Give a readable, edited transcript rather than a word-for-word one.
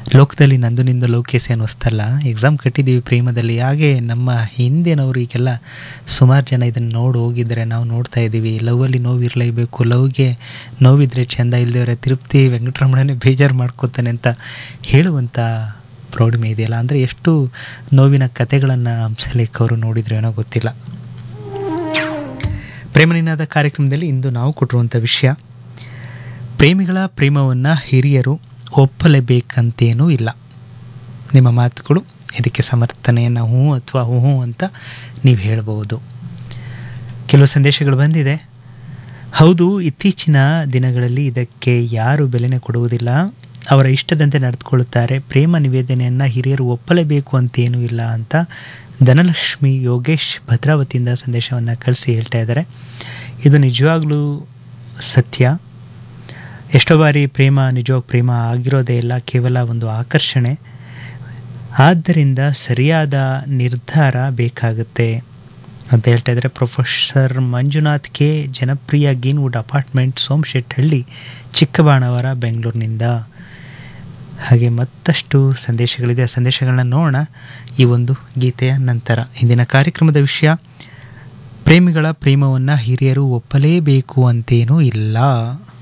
ಲೋಕದಲ್ಲಿ ನಂದು ನಿಂದು ಲೋಕೇಶ್ ಅನ್ನಿಸ್ತಲ್ಲ, ಎಕ್ಸಾಮ್ ಕಟ್ಟಿದ್ದೀವಿ ಪ್ರೇಮದಲ್ಲಿ. ಹಾಗೆ ನಮ್ಮ ಹಿಂದಿನವರಿಗೆಲ್ಲ ಸುಮಾರು ಜನ ಇದನ್ನು ನೋಡಿ ಹೋಗಿದ್ದಾರೆ, ನಾವು ನೋಡ್ತಾ ಇದ್ದೀವಿ. ಲವ್ವಲ್ಲಿ ನೋವಿರಲೇಬೇಕು, ಲವ್ಗೆ ನೋವಿದ್ರೆ ಚೆಂದ, ಇಲ್ಲದೇವರೆ ತಿರುಪ್ತಿ ವೆಂಕಟರಮಣನೇ ಬೇಜಾರು ಮಾಡ್ಕೋತಾನೆ ಅಂತ ಹೇಳುವಂಥ ಪ್ರೌಢಿಮೆ ಇದೆಯಲ್ಲ. ಅಂದರೆ ಎಷ್ಟು ನೋವಿನ ಕಥೆಗಳನ್ನು ಹಂಸಲೇಖ ಅವರು ನೋಡಿದ್ರೇನೋ ಗೊತ್ತಿಲ್ಲ. ಪ್ರೇಮನಿನಾದ ಕಾರ್ಯಕ್ರಮದಲ್ಲಿ ಇಂದು ನಾವು ಕೊಟ್ಟಿರುವಂಥ ವಿಷಯ, ಪ್ರೇಮಿಗಳ ಪ್ರೇಮವನ್ನು ಹಿರಿಯರು ಒಪ್ಪಲೇಬೇಕಂತೇನೂ ಇಲ್ಲ. ನಿಮ್ಮ ಮಾತುಗಳು ಇದಕ್ಕೆ ಸಮರ್ಥನೆಯನ್ನು ಹ್ಞೂ ಅಥವಾ ಹ್ಞೂ ಅಂತ ನೀವು ಹೇಳ್ಬೋದು. ಕೆಲವು ಸಂದೇಶಗಳು ಬಂದಿದೆ. ಹೌದು, ಇತ್ತೀಚಿನ ದಿನಗಳಲ್ಲಿ ಇದಕ್ಕೆ ಯಾರು ಬೆಲೆನೇ ಕೊಡುವುದಿಲ್ಲ, ಅವರ ಇಷ್ಟದಂತೆ ನಡೆದುಕೊಳ್ಳುತ್ತಾರೆ. ಪ್ರೇಮ ನಿವೇದನೆಯನ್ನು ಹಿರಿಯರು ಒಪ್ಪಲೇಬೇಕು ಅಂತೇನೂ ಇಲ್ಲ ಅಂತ ಧನಲಕ್ಷ್ಮಿ ಯೋಗೇಶ್ ಭದ್ರಾವತಿಯಿಂದ ಸಂದೇಶವನ್ನು ಕಳಿಸಿ ಹೇಳ್ತಾ ಇದ್ದಾರೆ. ಇದು ನಿಜವಾಗ್ಲೂ ಸತ್ಯ. ಎಷ್ಟೋ ಬಾರಿ ಪ್ರೇಮ ನಿಜವಾಗಿ ಪ್ರೇಮ ಆಗಿರೋದೇ ಇಲ್ಲ, ಕೇವಲ ಒಂದು ಆಕರ್ಷಣೆ. ಆದ್ದರಿಂದ ಸರಿಯಾದ ನಿರ್ಧಾರ ಬೇಕಾಗುತ್ತೆ ಅಂತ ಹೇಳ್ತಾ ಇದ್ದಾರೆ. ಪ್ರೊಫೆಸರ್ ಮಂಜುನಾಥ್ ಕೆ, ಜನಪ್ರಿಯ ಗ್ರೀನ್ವುಡ್ ಅಪಾರ್ಟ್ಮೆಂಟ್, ಸೋಮಶೆಟ್ಟಹಳ್ಳಿ, ಚಿಕ್ಕಬಾಣವರ, ಬೆಂಗಳೂರಿನಿಂದ. ಹಾಗೆ ಮತ್ತಷ್ಟು ಸಂದೇಶಗಳಿದೆ, ಸಂದೇಶಗಳನ್ನ ನೋಡೋಣ ಈ ಒಂದು ಗೀತೆಯ ನಂತರ. ಇಂದಿನ ಕಾರ್ಯಕ್ರಮದ ವಿಷಯ, ಪ್ರೇಮಿಗಳ ಪ್ರೇಮವನ್ನು ಹಿರಿಯರು ಒಪ್ಪಲೇಬೇಕು ಅಂತೇನೂ ಇಲ್ಲ.